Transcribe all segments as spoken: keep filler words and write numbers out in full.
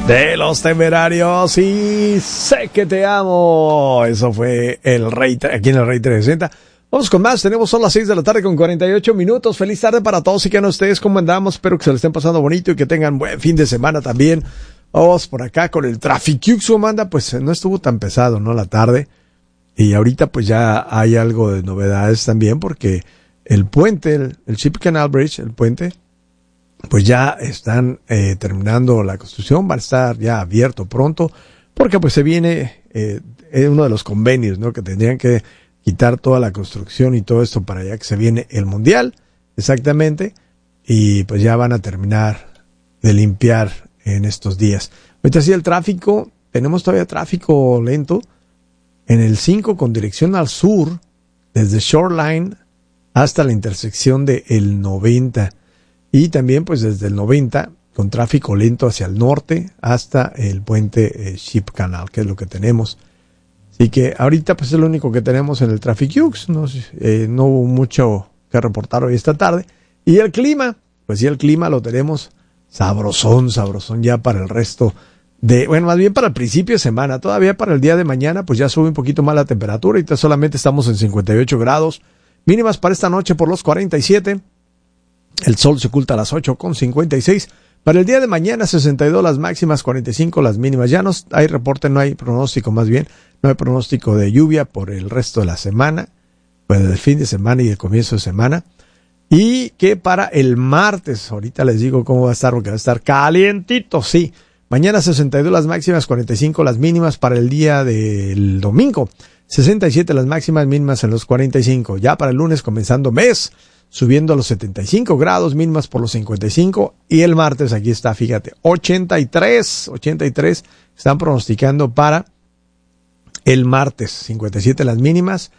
De Los Temerarios y Sé que te amo. Eso fue el Rey, aquí en el Rey trescientos sesenta. Vamos con más, tenemos son las seis de la tarde con cuarenta y ocho minutos. Feliz tarde para todos y que no ustedes, ¿cómo andamos? Espero que se lo estén pasando bonito y que tengan buen fin de semana también. Vamos por acá con el Traffic Amanda, pues no estuvo tan pesado, ¿no? La tarde. Y ahorita pues ya hay algo de novedades también porque el puente, el, el Ship Canal Bridge, el puente, pues ya están eh, terminando la construcción, va a estar ya abierto pronto, porque pues se viene eh, uno de los convenios, ¿no? Que tendrían que quitar toda la construcción y todo esto para allá que se viene el Mundial, exactamente, y pues ya van a terminar de limpiar en estos días. Ahorita sí el tráfico, tenemos todavía tráfico lento en el cinco con dirección al sur, desde Shoreline hasta la intersección de el noventa. Y también pues desde el noventa con tráfico lento hacia el norte hasta el puente eh, Ship Canal, que es lo que tenemos. Así que ahorita pues es lo único que tenemos en el Traffic Jux. No, eh, no hubo mucho que reportar hoy esta tarde. Y el clima, pues sí, el clima lo tenemos sabrosón, sabrosón ya para el resto de, bueno, más bien para el principio de semana. Todavía para el día de mañana pues ya sube un poquito más la temperatura. Ahorita solamente estamos en cincuenta y ocho grados. Mínimas para esta noche por los cuarenta y siete. El sol se oculta a las ocho con cincuenta y seis. Para el día de mañana, sesenta y dos las máximas, cuarenta y cinco las mínimas. Ya no hay reporte, no hay pronóstico, más bien, no hay pronóstico de lluvia por el resto de la semana, pues el fin de semana y el comienzo de semana. Y que para el martes, ahorita les digo cómo va a estar, porque va a estar calientito, sí. Mañana sesenta y dos las máximas, cuarenta y cinco las mínimas. Para el día del domingo, sesenta y siete las máximas, mínimas en los cuarenta y cinco. Ya para el lunes, comenzando mes, subiendo a los setenta y cinco grados, mínimas por los cincuenta y cinco. Y el martes, aquí está, fíjate, ochenta y tres, ochenta y tres están pronosticando para el martes, cincuenta y siete las mínimas.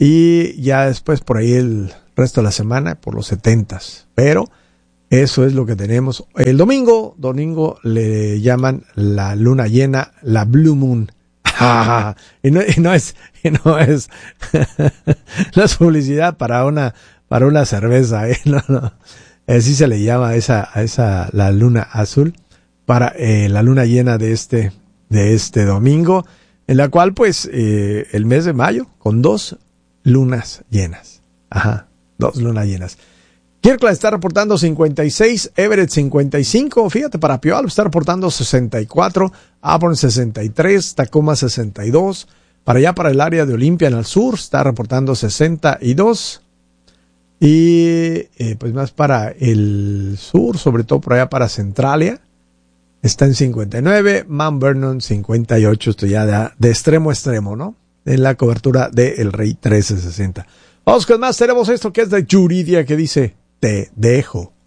Y ya después por ahí el resto de la semana por los setenta. Pero eso es lo que tenemos. El domingo, domingo le llaman la luna llena, la Blue Moon. y, no, y no es, y no es, no es publicidad para una para una cerveza, ¿eh? No, no. Así se le llama a esa, a esa, la luna azul, para eh, la luna llena de este, de este domingo, en la cual, pues, eh, el mes de mayo, con dos lunas llenas. Ajá, dos lunas llenas. Kirkland está reportando cincuenta y seis, Everett cincuenta y cinco, fíjate, para Puyallup está reportando sesenta y cuatro, Auburn sesenta y tres, Tacoma sesenta y dos, para allá para el área de Olympia en el sur está reportando sesenta y dos. Y eh, pues más para el sur, sobre todo por allá para Centralia, está en cincuenta y nueve, Mount Vernon cincuenta y ocho, esto ya de, de extremo a extremo, ¿no? En la cobertura de El Rey trece sesenta. Vamos con más, tenemos esto que es de Yuridia que dice, te dejo.